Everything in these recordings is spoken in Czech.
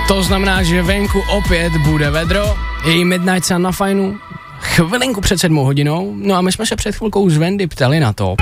To znamená, že venku opět bude vedro, je Midnight Sun na Fajnu, chvilinku před 7 hodinou, no a my jsme se před chvilkou z Wendy ptali na to,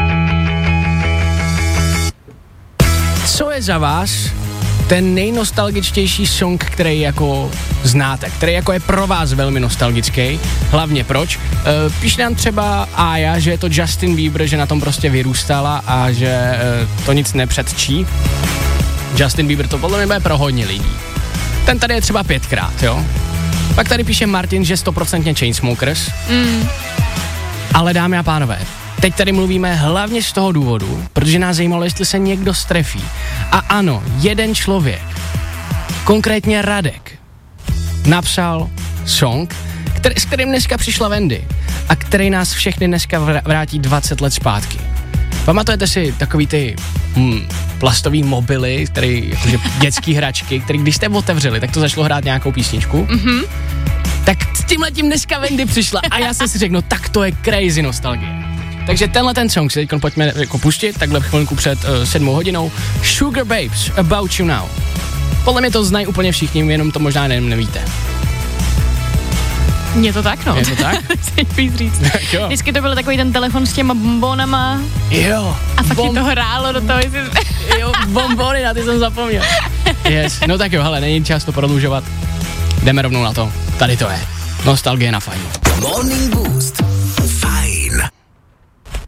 co je za vás ten nejnostalgičtější song, který jako znáte, který jako je pro vás velmi nostalgický, hlavně proč? Píše nám třeba Aja, že je to Justin Bieber, že na tom prostě vyrůstala a že to nic nepředčí. Justin Bieber to podle mě bude pro hodně lidí. Ten tady je třeba 5krát, jo? Pak tady píše Martin, že 100% Chainsmokers. Ale dámy a pánové, teď tady mluvíme hlavně z toho důvodu, protože nás zajímalo, jestli se někdo strefí. A ano, jeden člověk, konkrétně Radek, napsal song, s kterým dneska přišla Wendy a který nás všechny dneska vrátí 20 let zpátky. Pamatujete si takový ty plastový mobily, který, jakože dětský hračky, který když jste otevřeli, tak to začalo hrát nějakou písničku? Tak s tímhletím dneska Wendy přišla a já jsem si řekl, no tak to je crazy nostalgie. Takže tenhle ten song si teď pojďme jako pustit, takhle chvilku před 7 hodinou. Sugar Babes, About You Now. Podle mě to znají úplně všichni, jenom to možná nevíte. Je to tak, no. Je to tak? Chci říct. Vždycky to byl takový ten telefon s těma bombónama. Jo. A pak ti to hrálo do toho, jestli... Jo, bombony, na ty jsem zapomněl. Yes, no tak jo, hele, není čas to prodlužovat. Jdeme rovnou na to. Tady to je. Nostalgie na Fajnu. Morning Boost.